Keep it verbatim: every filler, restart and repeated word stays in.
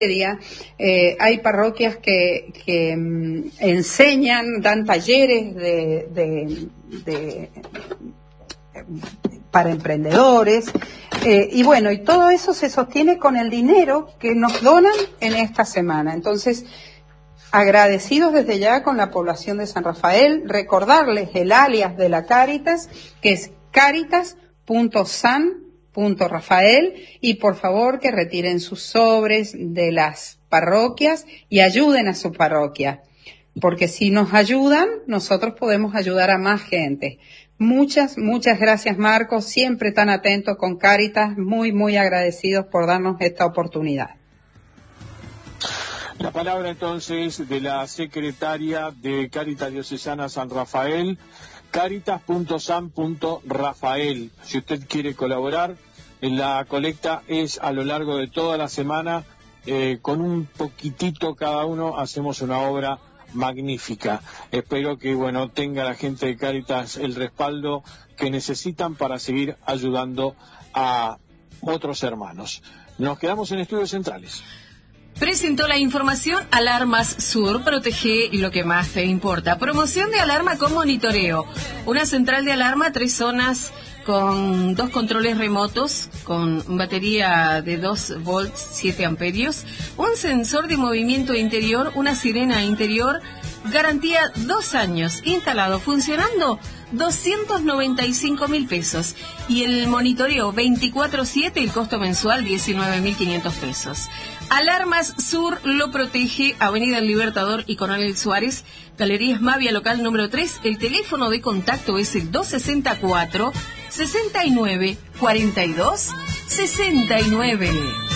Eh, hay parroquias que, que um, enseñan, dan talleres de, de, de, para emprendedores, eh, y bueno, y todo eso se sostiene con el dinero que nos donan en esta semana. Entonces, agradecidos desde ya con la población de San Rafael, recordarles el alias de la Cáritas, que es caritas punto san punto rafael, y por favor que retiren sus sobres de las parroquias y ayuden a su parroquia, porque si nos ayudan, nosotros podemos ayudar a más gente. Muchas, muchas gracias, Marcos, siempre tan atento con Cáritas, muy, muy agradecidos por darnos esta oportunidad. La palabra entonces de la secretaria de Cáritas Diocesana San Rafael, caritas punto san punto rafael. Si usted quiere colaborar, la colecta es a lo largo de toda la semana, eh, con un poquitito cada uno hacemos una obra magnífica. Espero que bueno tenga la gente de Cáritas el respaldo que necesitan para seguir ayudando a otros hermanos. Nos quedamos en estudios centrales. Presentó la información Alarmas Sur, protege lo que más te importa. Promoción de alarma con monitoreo. Una central de alarma, tres zonas con dos controles remotos, con batería de dos volts, siete amperios, un sensor de movimiento interior, una sirena interior, garantía dos años, instalado, funcionando, doscientos noventa y cinco mil pesos. Y el monitoreo veinticuatro siete, el costo mensual diecinueve mil quinientos pesos. Alarmas Sur lo protege, Avenida El Libertador y Coronel Suárez, Galerías Mavia, local número tres. El teléfono de contacto es el dos sesenta y cuatro, sesenta y nueve, cuarenta y dos, sesenta y nueve.